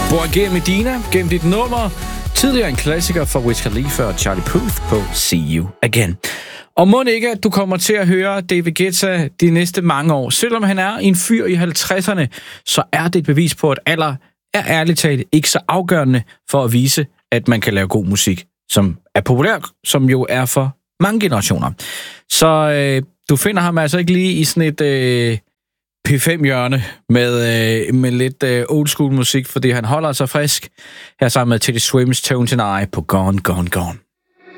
Boyega Medina gennem dit nummer. Tidligere en klassiker for Wiz Khalifa og Charlie Puth på See You Again. Og må ikke, at du kommer til at høre David Guetta de næste mange år. Selvom han er en fyr i 50'erne, så er det et bevis på, at alder er ærligt talt ikke så afgørende for at vise, at man kan lave god musik, som er populær, som jo er for mange generationer. Så du finder ham altså ikke lige i sådan et P5-hjørne med lidt old school musik, fordi han holder sig frisk her sammen med Teddy Swims Tone Tonight på Gone, Gone, Gone.